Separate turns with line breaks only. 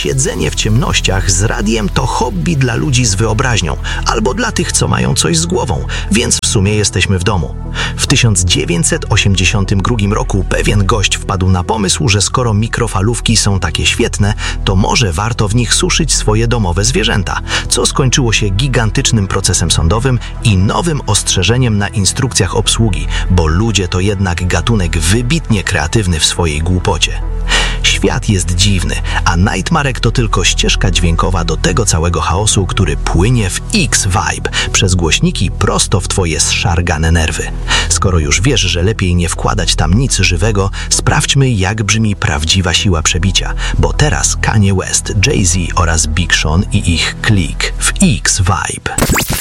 siedzenie w ciemnościach z radiem to hobby dla ludzi z wyobraźnią albo dla tych, co mają coś z głową, więc w sumie jesteśmy w domu. W 1982 roku pewien gość wpadł na pomysł, że skoro mikrofalówki są takie świetne, to może warto w nich suszyć swoje domowe zwierzęta, co skończyło się gigantycznym procesem sądowym i nowym ostrzeżeniem na instrukcjach obsługi, bo ludzie to jednak gatunek wybitnie kreatywny w swojej głupocie. Świat jest dziwny, a Nightmarek to tylko ścieżka dźwiękowa do tego całego chaosu, który płynie w X-Vibe przez głośniki prosto w twoje zszargane nerwy. Skoro już wiesz, że lepiej nie wkładać tam nic żywego, sprawdźmy, jak brzmi prawdziwa siła przebicia, bo teraz Kanye West, Jay-Z oraz Big Sean i ich klik w X-Vibe.